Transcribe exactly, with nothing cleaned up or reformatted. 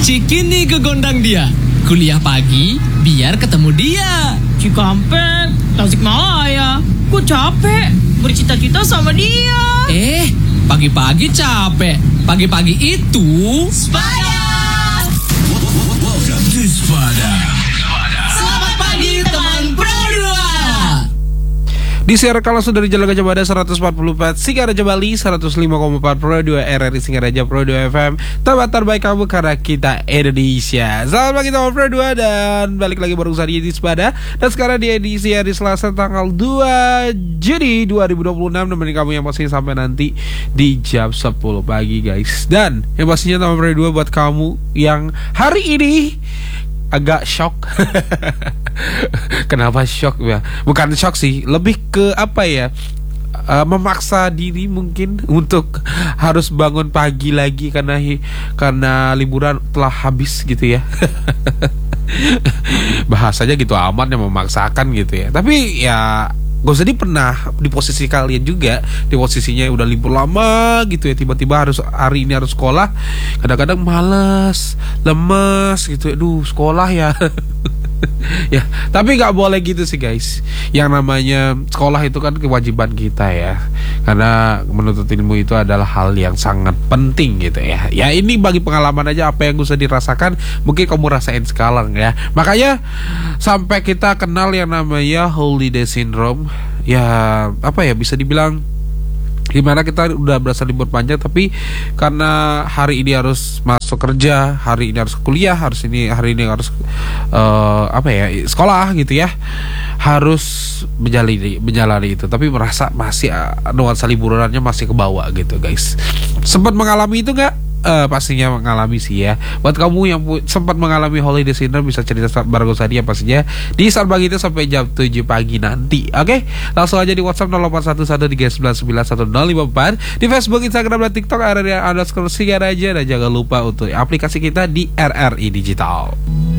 Cikini ke gondang dia. Kuliah pagi biar ketemu dia. Cikampek, Tasikmalaya. Ku capek bercita-cita sama dia. Eh, pagi-pagi capek. Pagi-pagi itu Sepada. Welcome to Sepada. Selamat pagi teman Pro dua. Disiarkan langsung dari Jalan Gajah Mada seratus empat puluh empat Singaraja Bali, seratus lima koma empat Pro dua R R I Singaraja Pro dua F M. Tempat terbaik kamu karena kita Indonesia. Selamat pagi teman Pro dua dan balik lagi bareng saya di Sepada. Dan sekarang di edisi hari Selasa tanggal dua Juni dua ribu dua puluh enam, nemenin kamu yang pasti sampai nanti di jam sepuluh pagi guys. Dan yang pastinya teman Pro dua buat kamu yang hari ini agak shock. Kenapa shock ya? Bukan shock sih, lebih ke apa ya? Uh, memaksa diri mungkin untuk harus bangun pagi lagi karena karena liburan telah habis gitu ya. Bahasanya gitu amat yang memaksakan gitu ya. Tapi ya gak usah di pernah di posisi kalian juga, di posisinya udah libur lama gitu ya, tiba-tiba harus hari ini harus sekolah, kadang-kadang males, lemes gitu, aduh sekolah ya. Ya, tapi nggak boleh gitu sih guys. Yang namanya sekolah itu kan kewajiban kita ya, karena menuntut ilmu itu adalah hal yang sangat penting gitu ya. Ya ini bagi pengalaman aja, apa yang bisa dirasakan mungkin kamu rasain sekarang ya. Makanya sampai kita kenal yang namanya holiday syndrome. Ya apa ya, bisa dibilang gimana, kita udah berasa libur panjang tapi karena hari ini harus masuk kerja, hari ini harus kuliah, harus ini hari ini harus uh, apa ya sekolah gitu ya, harus menjalani menjalani itu, tapi merasa masih uh, nuansa liburannya masih ke bawah gitu guys. Sempat mengalami itu nggak? Uh, pastinya mengalami sih ya. Buat kamu yang pu- sempat mengalami holiday syndrome bisa cerita bareng saya pastinya di saat pagi itu sampai jam tujuh pagi nanti. Oke, okay? Langsung aja di WhatsApp nol delapan satu satu tiga sembilan sembilan satu nol lima empat, di Facebook, Instagram, dan TikTok R R I underscore Singaraja, dan jangan lupa untuk aplikasi kita di R R I Digital.